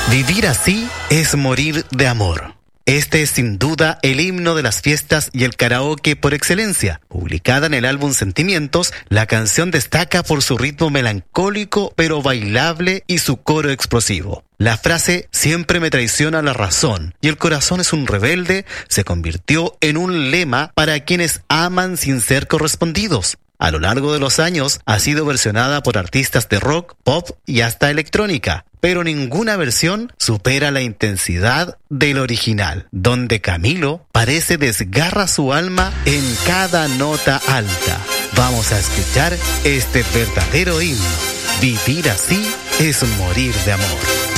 Vivir así es morir de amor. Este es sin duda el himno de las fiestas y el karaoke por excelencia. Publicada en el álbum Sentimientos, la canción destaca por su ritmo melancólico pero bailable y su coro explosivo. La frase "siempre me traiciona la razón y el corazón es un rebelde" se convirtió en un lema para quienes aman sin ser correspondidos. A lo largo de los años ha sido versionada por artistas de rock, pop y hasta electrónica, pero ninguna versión supera la intensidad del original, donde Camilo parece desgarra su alma en cada nota alta. Vamos a escuchar este verdadero himno. Vivir así es morir de amor.